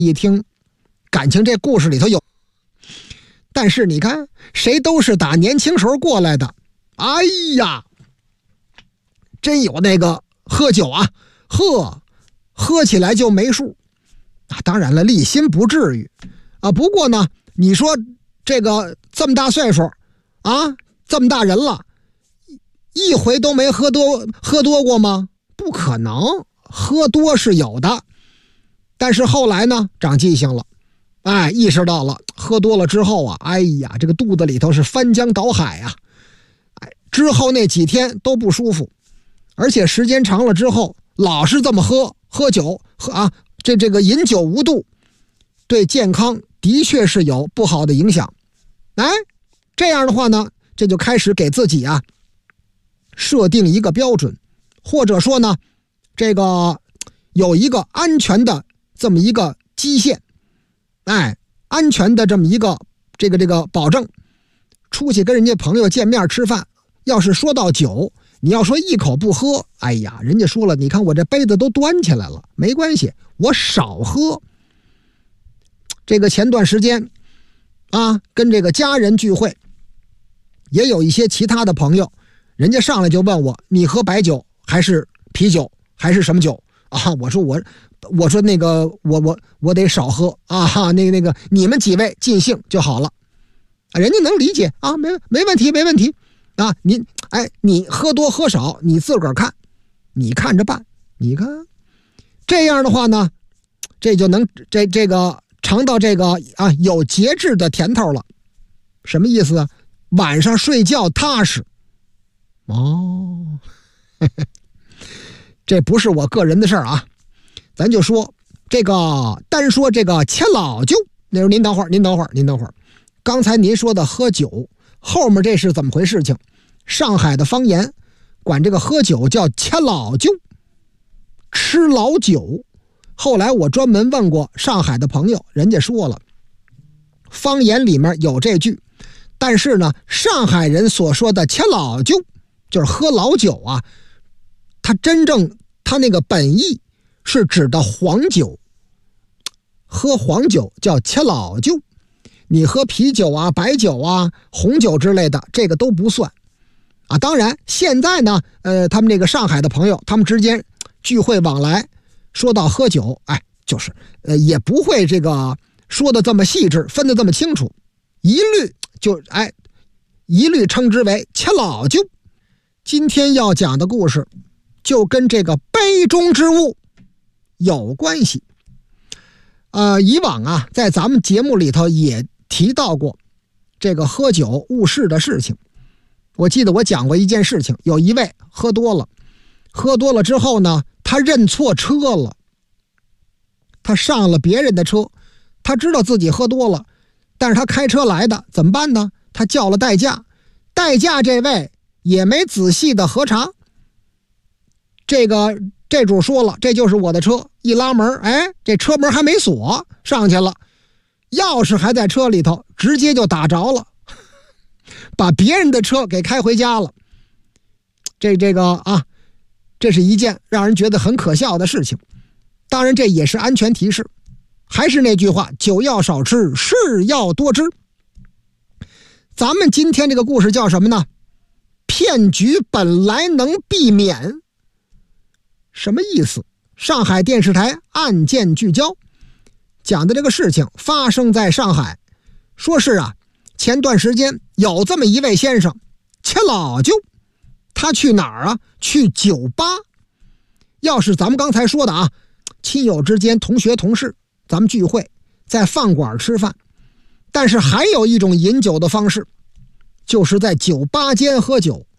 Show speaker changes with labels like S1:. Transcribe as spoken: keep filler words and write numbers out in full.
S1: 一听感情这故事里头有，但是你看谁都是打年轻时候过来的，哎呀真有那个喝酒啊，喝喝起来就没数啊。当然了，立心不至于啊，不过呢你说这个这么大岁数啊，这么大人了，一回都没喝多喝多过吗？不可能，喝多是有的，但是后来呢长记性了，哎，意识到了喝多了之后啊，哎呀这个肚子里头是翻江倒海啊，哎，之后那几天都不舒服，而且时间长了之后老是这么喝喝酒喝啊，这这个饮酒无度对健康的确是有不好的影响。哎，这样的话呢，这就开始给自己啊设定一个标准，或者说呢这个有一个安全的这么一个基线，哎，安全的这么一个这个这个保证。出去跟人家朋友见面吃饭，要是说到酒，你要说一口不喝，哎呀人家说了，你看我这杯子都端起来了，没关系，我少喝。这个前段时间啊跟这个家人聚会，也有一些其他的朋友，人家上来就问我，你喝白酒还是啤酒还是什么酒啊？我说我我说那个我我我得少喝啊，那个那个你们几位尽兴就好了。人家能理解啊，没没问题没问题啊，你哎你喝多喝少你自个儿看，你看着办。你看这样的话呢，这就能这这个尝到这个啊有节制的甜头了。什么意思啊？晚上睡觉踏实。哦，呵呵，这不是我个人的事儿啊，咱就说这个单说这个千老舅。那时候您等会儿您等会儿您等会儿刚才您说的喝酒后面这是怎么回事情？上海的方言管这个喝酒叫千老舅，吃老酒。后来我专门问过上海的朋友，人家说了方言里面有这句，但是呢上海人所说的千老舅就是喝老酒啊，它真正它那个本意是指的黄酒，喝黄酒叫千老舅，你喝啤酒啊白酒啊红酒之类的这个都不算啊。当然现在呢呃，他们这个上海的朋友他们之间聚会往来说到喝酒，哎就是呃也不会这个说的这么细致，分的这么清楚，一律就哎一律称之为千老舅。今天要讲的故事就跟这个杯中之物有关系。呃，以往啊在咱们节目里头也提到过这个喝酒误事的事情。我记得我讲过一件事情，有一位喝多了喝多了之后呢，他认错车了，他上了别人的车，他知道自己喝多了，但是他开车来的，怎么办呢？他叫了代驾，代驾这位也没仔细的核查，这个这主说了这就是我的车，一拉门，哎，这车门还没锁，上去了，钥匙还在车里头，直接就打着了，把别人的车给开回家了。这这个啊，这是一件让人觉得很可笑的事情。当然这也是安全提示，还是那句话，酒要少吃，事要多知。咱们今天这个故事叫什么呢？骗局本来能避免。什么意思？上海电视台案件聚焦讲的这个事情发生在上海，说是啊前段时间有这么一位先生，千老舅，他去哪儿啊？去酒吧。要是咱们刚才说的啊，亲友之间同学同事咱们聚会在饭馆吃饭，但是还有一种饮酒的方式，就是在酒吧间喝酒。